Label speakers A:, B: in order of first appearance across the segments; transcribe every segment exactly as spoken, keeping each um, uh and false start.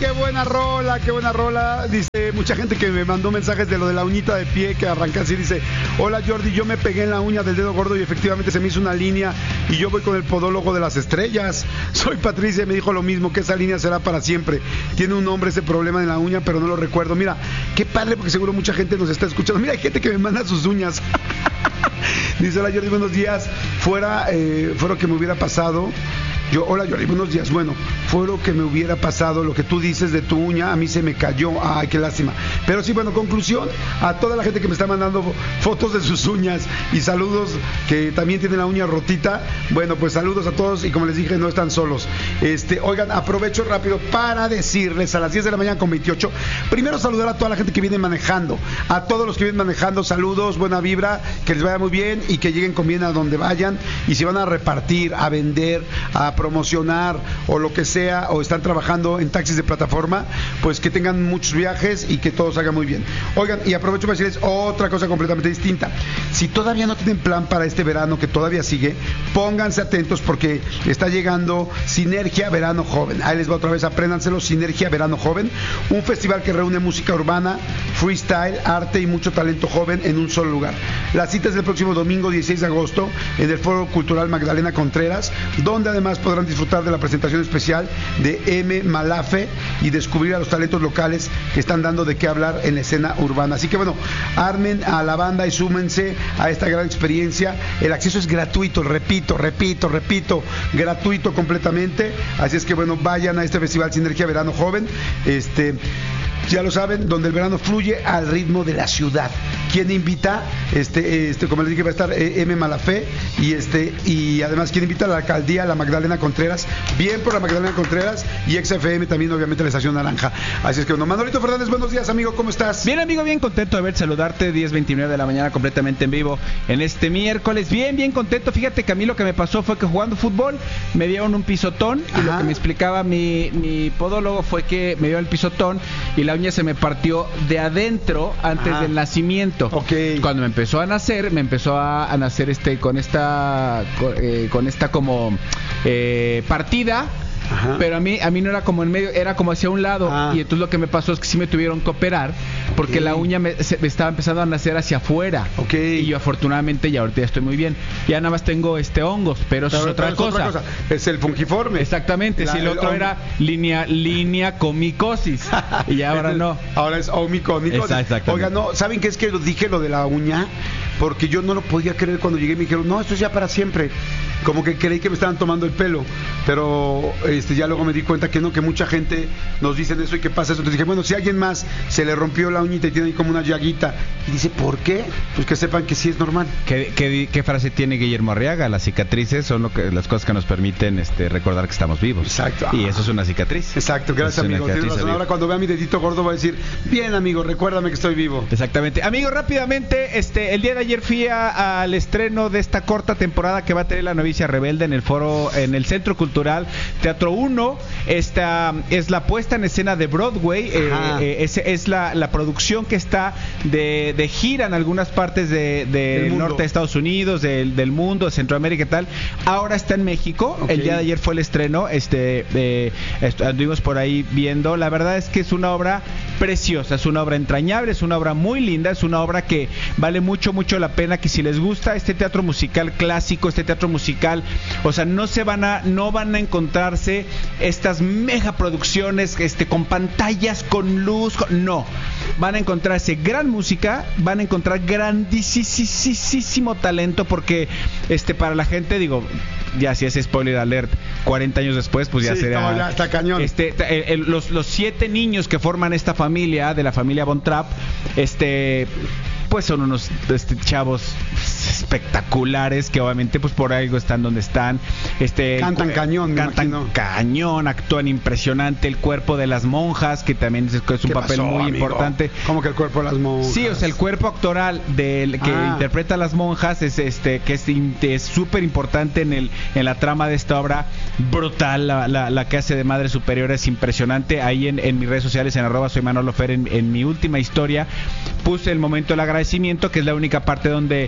A: qué buena rola, qué buena rola. Dice mucha gente que me mandó mensajes de lo de la uñita de pie que arranca así. Dice, hola Jordi, yo me pegué en la uña del dedo gordo y efectivamente se me hizo una línea y yo voy con el podólogo de las estrellas. Soy Patricia y me dijo lo mismo, que esa línea será para siempre. Tiene un nombre ese problema en la uña, pero no lo recuerdo. Mira, qué padre, porque seguro mucha gente nos está escuchando. Mira, hay gente que me manda sus uñas. Dice, hola Jordi, buenos días. Fuera, eh, fuera que me hubiera pasado. Yo, hola Jordi, buenos días. Bueno, fue lo que me hubiera pasado, lo que tú dices de tu uña, a mí se me cayó. Ay, qué lástima. Pero sí, bueno, conclusión, a toda la gente que me está mandando fotos de sus uñas y saludos, que también tienen la uña rotita. Bueno, pues saludos a todos y como les dije, no están solos. Este, oigan, aprovecho rápido para decirles a las diez de la mañana con veintiocho, primero saludar a toda la gente que viene manejando, a todos los que vienen manejando, saludos, buena vibra, que les vaya muy bien y que lleguen con bien a donde vayan. Y si van a repartir, a vender, a promocionar o lo que sea, o están trabajando en taxis de plataforma, pues que tengan muchos viajes y que todo salga muy bien. Oigan, y aprovecho para decirles otra cosa completamente distinta. Si todavía no tienen plan para este verano, que todavía sigue, pónganse atentos porque está llegando Sinergia Verano Joven. Ahí les va otra vez, apréndanselo, Sinergia Verano Joven, un festival que reúne música urbana, freestyle, arte y mucho talento joven en un solo lugar. La cita es el próximo domingo dieciséis de agosto en el Foro Cultural Magdalena Contreras, donde además podrán disfrutar de la presentación especial de M. Malafe y descubrir a los talentos locales que están dando de qué hablar en la escena urbana. Así que bueno, armen a la banda y súmense a esta gran experiencia. El acceso es gratuito, repito, repito, repito, gratuito completamente. Así es que bueno, vayan a este festival Sinergia Verano Joven. Este... Ya lo saben, donde el verano fluye al ritmo de la ciudad. ¿Quién invita? Este, este, como les dije, va a estar eh, M. Malafé y este, y además quién invita a la alcaldía, la Magdalena Contreras, bien por la Magdalena Contreras y X F M también, obviamente la estación Naranja. Así es que bueno, Manolito Fernández, buenos días, amigo, ¿cómo estás?
B: Bien, amigo, bien contento de verte, saludarte, diez veintinueve de la mañana, completamente en vivo en este miércoles. Bien, bien contento. Fíjate que a mí lo que me pasó fue que jugando fútbol me dieron un pisotón. Ajá. Y lo que me explicaba mi, mi podólogo fue que me dio el pisotón y la uña se me partió de adentro antes Ajá. del nacimiento.
A: Okay.
B: Cuando me empezó a nacer, me empezó a, a nacer este con esta con, eh, con esta como eh, partida. Ajá. Pero a mí a mí no era como en medio, era como hacia un lado. Ajá. Y entonces lo que me pasó es que sí me tuvieron que operar porque okay. la uña me, se, me estaba empezando a nacer hacia afuera.
A: Okay.
B: Y yo afortunadamente ya ahorita ya estoy muy bien. Ya nada más tengo este hongos, pero eso es otra, es cosa. otra cosa.
A: Es el fungiforme.
B: Exactamente. La, si el, el otro el era línea línea comicosis y ya ahora no.
A: Ahora es omicomicosis. Oiga, no, ¿saben qué es que dije lo de la uña? Porque yo no lo podía creer cuando llegué y me dijeron, no, esto es ya para siempre. Como que creí que me estaban tomando el pelo, pero este, ya luego me di cuenta que no, que mucha gente nos dicen eso y que pasa eso. Entonces dije, bueno, si a alguien más se le rompió la uñita y tiene ahí como una llaguita y dice, ¿por qué? Pues que sepan que sí es normal.
B: ¿Qué, qué, qué frase tiene Guillermo Arriaga? Las cicatrices son lo que, las cosas que nos permiten este, recordar que estamos vivos.
A: Exacto.
B: Y eso es una cicatriz.
A: Exacto, gracias, amigo. Tienes razón. Ahora cuando vea mi dedito gordo va a decir, bien, amigo, recuérdame que estoy vivo.
B: Exactamente. Amigo, rápidamente, este, el día de ayer fui a, al estreno de esta corta temporada que va a tener La Novicia Rebelde en el foro, en el Centro Cultural Teatro uno. Esta es la puesta en escena de Broadway. eh, eh, es, es la, la producción que está de, de gira en algunas partes de, de del norte de Estados Unidos, del, del mundo, de Centroamérica y tal. Ahora está en México. Okay. El día de ayer fue el estreno. Este, eh, estuvimos por ahí viendo. La verdad es que es una obra preciosa, es una obra entrañable, es una obra muy linda, es una obra que vale mucho, mucho la pena. Que si les gusta este teatro musical clásico, este teatro musical, o sea, no se van a, no van a encontrarse estas mega producciones, este, con pantallas, con luz, con, no, van a encontrarse gran música, van a encontrar grandísimo talento, porque, este, para la gente, digo, ya si es spoiler alert, cuarenta años después, pues ya
A: sí,
B: será.
A: No, ya está cañón.
B: Este, el, el, los, los siete niños que forman esta familia, de la familia Von Trapp, este. Pues son unos este, chavos espectaculares que obviamente pues por algo están donde están. Este,
A: cantan
B: el,
A: cañón,
B: cantan
A: me imagino.
B: cañón, actúan impresionante. El cuerpo de las monjas, que también es, es un papel
A: pasó,
B: muy
A: amigo?
B: importante.
A: ¿Cómo que el cuerpo de las monjas?
B: Sí, o sea, el cuerpo actoral del que ah. interpreta a las monjas es este que es súper importante en el en la trama de esta obra. Brutal, la, la, la que hace de Madre Superiora es impresionante. Ahí en, en mis redes sociales, en arroba soy Manolo Fer, en, en mi última historia puse el momento del agradecimiento, que es la única parte donde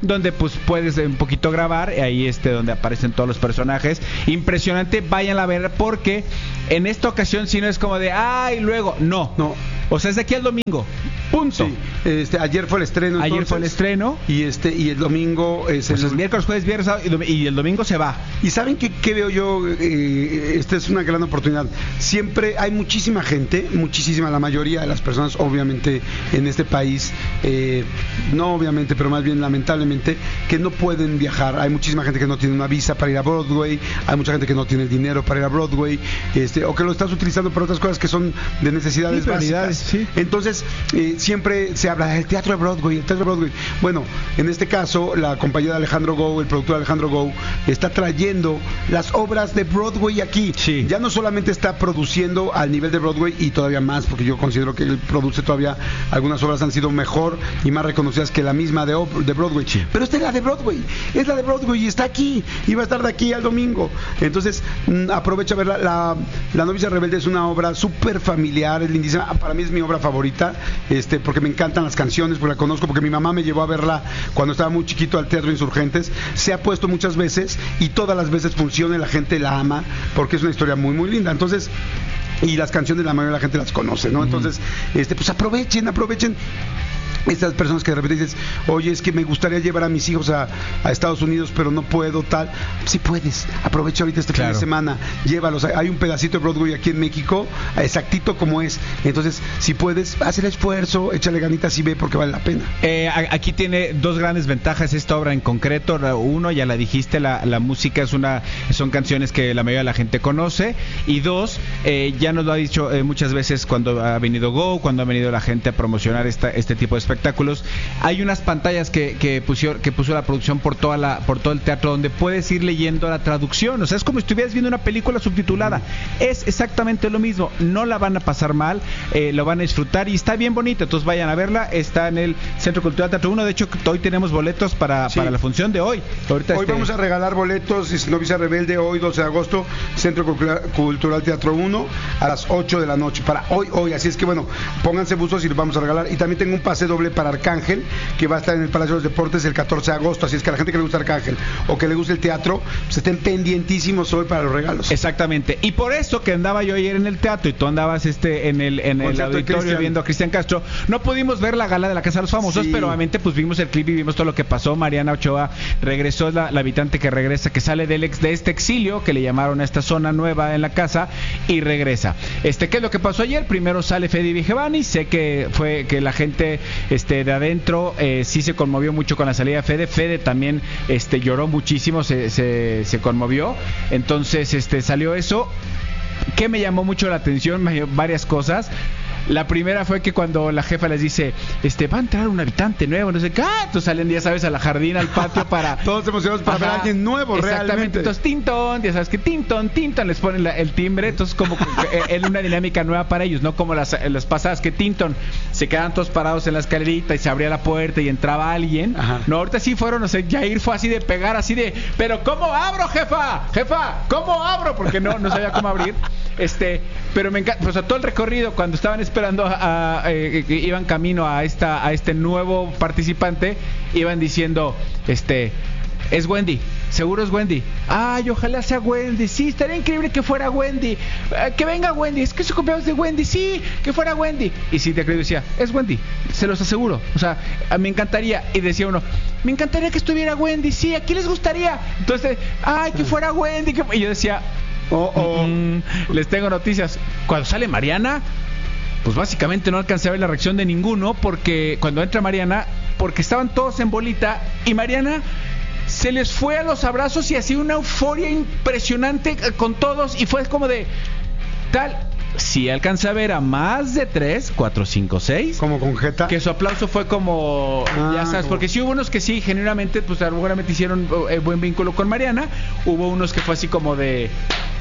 B: donde pues puedes un poquito grabar, ahí este donde aparecen todos los personajes. Impresionante, váyanla a ver porque en esta ocasión si no es como de ay, luego, no.
A: No.
B: O sea, es de aquí al domingo. Punto.
A: Sí. Este, ayer fue el estreno.
B: Ayer
A: entonces,
B: fue el estreno.
A: Y este y el domingo es
B: pues
A: el
B: es miércoles, jueves, viernes, sábado, y, dom- y el domingo se va.
A: ¿Y saben qué, qué veo yo? Eh, esta es una gran oportunidad. Siempre hay muchísima gente, muchísima, la mayoría de las personas, obviamente, en este país, eh, no obviamente, pero más bien lamentablemente, que no pueden viajar. Hay muchísima gente que no tiene una visa para ir a Broadway, hay mucha gente que no tiene el dinero para ir a Broadway, este, o que lo estás utilizando para otras cosas que son de necesidades
B: Sí,
A: básicas.
B: prioridades, sí.
A: Entonces, eh, siempre se habla del teatro de Broadway, el teatro de Broadway. Bueno, en este caso, la compañía de Alejandro Gou, el productor Alejandro Gou, está trayendo las obras de Broadway aquí.
B: Sí.
A: Ya no solamente está produciendo al nivel de Broadway y todavía más, porque yo considero que él produce todavía algunas obras han sido mejor y más reconocidas que la misma de, de Broadway.
B: Sí.
A: Pero esta es la de Broadway, es la de Broadway y está aquí y va a estar de aquí al domingo. Entonces, mm, aprovecha a verla. La, la novicia rebelde es una obra súper familiar, es lindísima. Para mí es mi obra favorita, este, porque me encantan las canciones, porque la conozco, porque mi mamá me llevó a verla cuando estaba muy chiquito al Teatro Insurgentes. Se ha puesto muchas veces y todas las veces funciona y la gente la ama porque es una historia muy muy linda. Entonces, y las canciones la mayoría de la gente las conoce, ¿no? Entonces, este, pues aprovechen, aprovechen. Estas personas que de repente dices, oye, es que me gustaría llevar a mis hijos a, a Estados Unidos, pero no puedo, tal. Si puedes, aprovecha ahorita este
B: Claro.
A: fin de semana, llévalos. Hay un pedacito de Broadway aquí en México, exactito como es. Entonces, si puedes, haz el esfuerzo, échale ganitas y ve porque vale la pena.
B: Eh, a- aquí tiene dos grandes ventajas esta obra en concreto. La- Uno, ya la dijiste, la, la música es una, son canciones que la mayoría de la gente conoce. Y dos, eh, ya nos lo ha dicho eh, muchas veces cuando ha venido Go, cuando ha venido la gente a promocionar esta, este tipo de espectáculos. Hay unas pantallas que, que, pusió, que puso la producción por toda la, por todo el teatro donde puedes ir leyendo la traducción. O sea, es como si estuvieras viendo una película subtitulada. Es exactamente lo mismo. No la van a pasar mal, eh, lo van a disfrutar y está bien bonita. Entonces vayan a verla. Está en el Centro Cultural Teatro uno. De hecho, hoy tenemos boletos para,
A: Sí.
B: para la función de hoy. Ahorita
A: Hoy
B: este-
A: vamos a regalar boletos, es Novicia Rebelde, hoy doce de agosto, Centro Cultura- Cultural Teatro uno, a las ocho de la noche, para hoy, hoy, así es que bueno, pónganse buzos y los vamos a regalar. Y también tengo un pase doble para Arcángel, que va a estar en el Palacio de los Deportes el catorce de agosto, así es que a la gente que le gusta Arcángel o que le guste el teatro, pues estén pendientísimos hoy para los regalos.
B: Exactamente. Y por eso que andaba yo ayer en el teatro y tú andabas este en el en el
A: Concierto de
B: auditorio
A: Cristian.
B: viendo a Cristian Castro, no pudimos ver la gala de la Casa de los Famosos,
A: Sí.
B: pero obviamente pues vimos el clip y vimos todo lo que pasó. Mariana Ochoa regresó, es la, la habitante que regresa, que sale del ex, de este exilio que le llamaron a esta zona nueva en la casa y regresa. Este, ¿qué es lo que pasó ayer? Primero sale Fede Vigevani, sé que fue que la gente este de adentro eh, sí se conmovió mucho con la salida de Fede. Fede también este lloró muchísimo, se, se, se conmovió. Entonces, este salió eso. ¿Qué me llamó mucho la atención? Me- Varias cosas. La primera fue que cuando la jefa les dice, este, va a entrar un habitante nuevo, no sé qué, ah, entonces salen, ya sabes, a la jardín, al patio para...
A: Todos emocionados para ver a alguien nuevo,
B: Exactamente.
A: realmente.
B: Entonces, Tintón, ya sabes que Tintón, Tintón, les ponen la- el timbre, entonces como que es una dinámica nueva para ellos, no como las, las pasadas que Tintón se quedaban todos parados en la escalerita y se abría la puerta y entraba alguien.
A: Ajá.
B: No, ahorita sí fueron, no sé, Jair fue así de pegar, así de, pero ¿cómo abro, jefa? Jefa, ¿cómo abro? Porque no, no sabía cómo abrir. Este, pero me encanta, pues a todo el recorrido cuando estaban esperando a, a, eh, que iban camino a esta a este nuevo participante, iban diciendo, este, es Wendy, seguro es Wendy. Ay, ojalá sea Wendy. Sí, estaría increíble que fuera Wendy. Eh, que venga Wendy, es que su cumpleaños de Wendy. Sí, que fuera Wendy. Y sí, te creo, decía, es Wendy, se los aseguro. O sea, a- me encantaría. Y decía uno, me encantaría que estuviera Wendy. Sí, ¿a quién les gustaría? Entonces, ay, que fuera Wendy. Que... Y yo decía,
A: Oh, oh.
B: Mm, les tengo noticias. Cuando sale Mariana, pues básicamente no alcancé a ver la reacción de ninguno, porque cuando entra Mariana, porque estaban todos en bolita y Mariana se les fue a los abrazos y así una euforia impresionante eh, con todos y fue como de tal. Sí alcancé a ver a más de tres, cuatro, cinco, seis.
A: Como con Jeta.
B: Que su aplauso fue como,
A: Ah,
B: ya sabes,
A: como-
B: porque sí hubo unos que sí, genuinamente, pues seguramente hicieron eh, buen vínculo con Mariana. Hubo unos que fue así como de,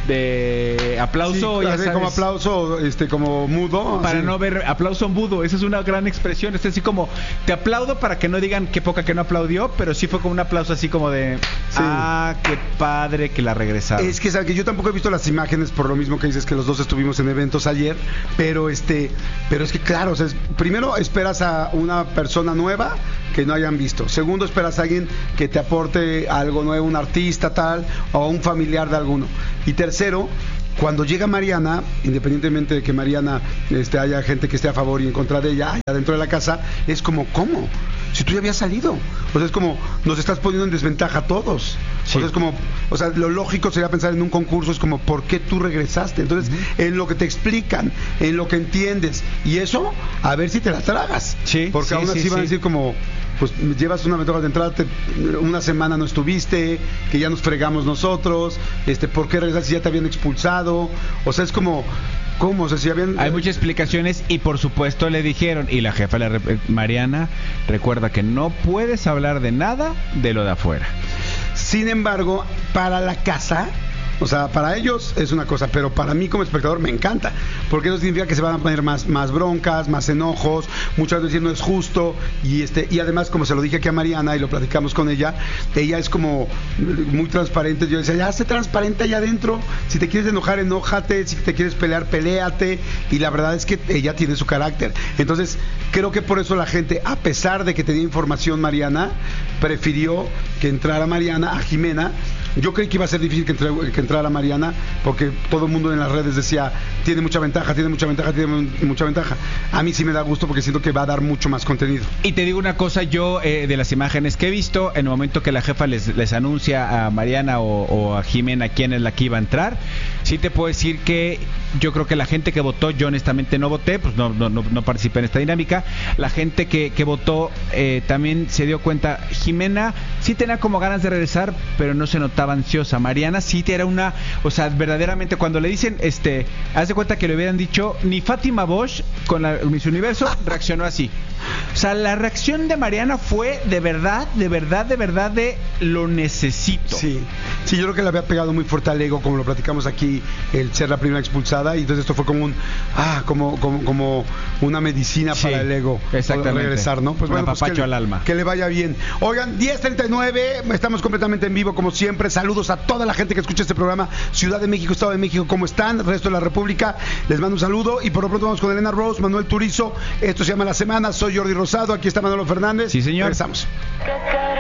B: de aplauso,
A: Sí,
B: ya
A: así
B: sabes,
A: como aplauso, este, como mudo.
B: para
A: así.
B: no ver aplauso mudo. Esa es una gran expresión. Es así como te aplaudo para que no digan qué poca que no aplaudió, pero sí fue como un aplauso así como de
A: Sí.
B: ah, qué padre que la regresaron.
A: Es que, ¿sabes? Que yo tampoco he visto las imágenes por lo mismo que dices que los dos estuvimos en eventos ayer, pero este, pero es que claro, o sea, es- primero esperas a una persona nueva que no hayan visto. Segundo, esperas a alguien que te aporte algo nuevo, un artista tal o un familiar de alguno. Y tercero, cuando llega Mariana, independientemente de que Mariana este, haya gente que esté a favor y en contra de ella, allá dentro de la casa, es como, ¿cómo? Si tú ya habías salido. O sea, es como, nos estás poniendo en desventaja a todos.
B: Sí.
A: O sea, es como, o sea, lo lógico sería pensar en un concurso, es como, ¿por qué tú regresaste? Entonces, uh-huh. en lo que te explican, en lo que entiendes, y eso, a ver si te la tragas.
B: Sí,
A: Porque
B: sí,
A: aún así
B: sí,
A: van a
B: sí.
A: decir como, pues llevas una ventaja de entrada, te- una semana no estuviste, que ya nos fregamos nosotros, este, ¿por qué regresaste si ya te habían expulsado? O sea, es como, ¿cómo? O sea, si habían...
B: Hay muchas explicaciones y por supuesto le dijeron, y la jefa, la rep- Mariana, recuerda que no puedes hablar de nada de lo de afuera.
A: Sin embargo, para la casa, o sea, para ellos es una cosa, pero para mí como espectador me encanta, porque eso significa que se van a poner más, más broncas, más enojos, muchas veces no es justo, y este, y además, como se lo dije aquí a Mariana y lo platicamos con ella, ella es como muy transparente. Yo decía, ya sé transparente allá adentro, si te quieres enojar, enójate, si te quieres pelear, peléate, y la verdad es que ella tiene su carácter. Entonces, creo que por eso la gente, a pesar de que tenía información Mariana, prefirió que entrara Mariana a Jimena. Yo creí que iba a ser difícil que, entre, que entrara Mariana, porque todo el mundo en las redes decía, tiene mucha ventaja, tiene mucha ventaja, tiene mucha ventaja. A mí sí me da gusto porque siento que va a dar mucho más contenido.
B: Y te digo una cosa, yo eh, de las imágenes que he visto, en el momento que la jefa les, les anuncia a Mariana o, o a Jimena quién es la que iba a entrar, sí te puedo decir que yo creo que la gente que votó, yo honestamente no voté, pues no, no, no, no participé en esta dinámica, la gente que, que votó eh, también se dio cuenta, Jimena sí tenía como ganas de regresar, pero no se notaba ansiosa. Mariana sí era una, o sea, verdaderamente cuando le dicen, este, haz de cuenta que le hubieran dicho, ni Fátima Bosch con la Miss Universo reaccionó así. O sea, la reacción de Mariana fue de verdad, de verdad, de verdad de lo necesito.
A: Sí, sí, yo creo que le había pegado muy fuerte al ego, como lo platicamos aquí, el ser la primera expulsada, y entonces esto fue como un, ah, como, como, como una medicina
B: Sí,
A: para el ego.
B: exactamente.
A: Regresar, ¿no? Pues
B: Un
A: bueno, pues
B: apapacho
A: que,
B: al alma.
A: que le vaya bien. Oigan, diez treinta y nueve, estamos completamente en vivo como siempre. Saludos a toda la gente que escucha este programa. Ciudad de México, Estado de México, ¿cómo están? Resto de la República, les mando un saludo. Y por lo pronto vamos con Elena Rose, Manuel Turizo. Esto se llama La Semana. Soy Jordi Rosado, aquí está Manolo Fernández.
B: Sí, señor.
A: Regresamos.